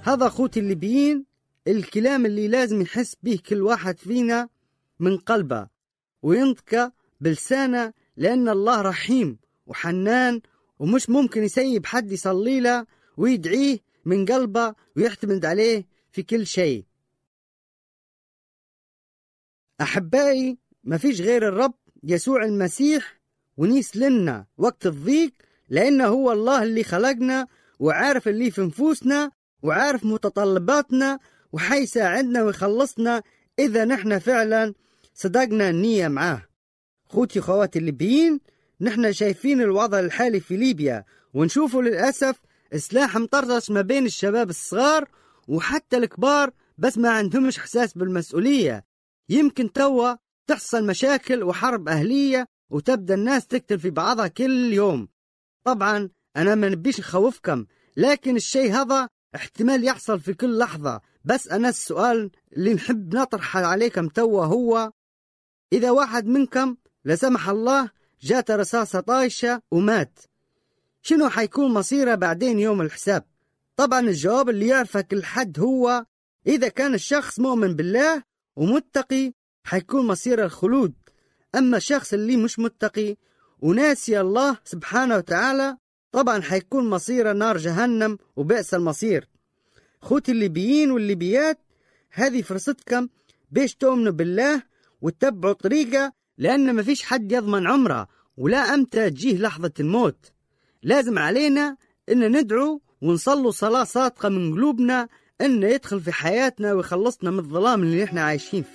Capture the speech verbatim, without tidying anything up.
هذا أخوتي الليبيين الكلام اللي لازم يحس به كل واحد فينا من قلبه وينطق بلسانه، لأن الله رحيم وحنان ومش ممكن يسيب حد يصلي له ويدعيه من قلبه ويعتمد عليه في كل شيء. أحبائي، ما فيش غير الرب يسوع المسيح ونيس لنا وقت الضيق، لأنه هو الله اللي خلقنا وعارف اللي في نفوسنا وعارف متطلباتنا وحيساعدنا ويخلصنا إذا نحن فعلا صدقنا النية معاه. خوتي خواتي الليبيين، نحن شايفين الوضع الحالي في ليبيا ونشوفه للأسف سلاح مطرطش ما بين الشباب الصغار وحتى الكبار، بس ما عندهمش إحساس بالمسؤولية. يمكن توا تحصل مشاكل وحرب أهلية وتبدأ الناس تقتل في بعضها كل يوم. طبعا أنا ما نبيش نخوفكم، لكن الشيء هذا احتمال يحصل في كل لحظة. بس أنا السؤال اللي نحب نطرح عليكم توا هو، إذا واحد منكم لا سمح الله جات رصاصة طايشة ومات، شنو حيكون مصيره بعدين يوم الحساب؟ طبعا الجواب اللي يعرفه كل حد هو إذا كان الشخص مؤمن بالله ومتقي حيكون مصيره الخلود، أما الشخص اللي مش متقي وناسي الله سبحانه وتعالى طبعا حيكون مصيره نار جهنم وبئس المصير. خوتي الليبيين والليبيات، هذه فرصتكم بيش تؤمنوا بالله وتتبعوا طريقة، لأن ما فيش حد يضمن عمره ولا أمتى تجيه لحظة الموت. لازم علينا إن ندعو ونصلوا صلاة صادقة من قلوبنا إن يدخل في حياتنا ويخلصنا من الظلام اللي نحن عايشين فيه.